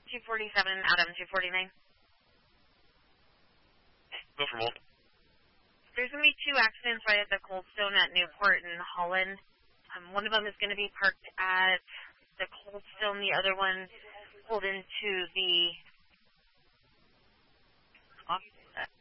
247, Adam 249. Go for Molt. There's going to be 2 accidents right at the Coldstone at Newport and Holland. One of them is going to be parked at the Coldstone. The other one pulled into the